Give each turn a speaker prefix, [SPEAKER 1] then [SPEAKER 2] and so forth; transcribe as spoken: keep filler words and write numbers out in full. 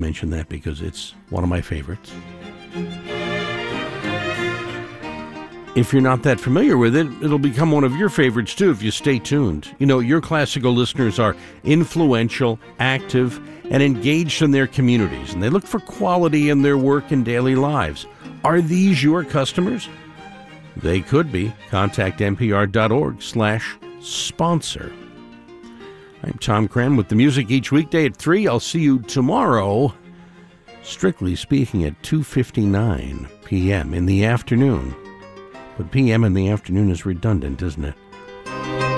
[SPEAKER 1] mention that because it's one of my favorites. If you're not that familiar with it, it'll become one of your favorites too if you stay tuned. You know, your classical listeners are influential, active, and engaged in their communities, and they look for quality in their work and daily lives. Are these your customers? They could be. Contact npr.org slash sponsor. I'm Tom Cran with the music each weekday at three. I'll see you tomorrow, strictly speaking, at two fifty-nine p.m. in the afternoon. But p m in the afternoon is redundant, isn't it?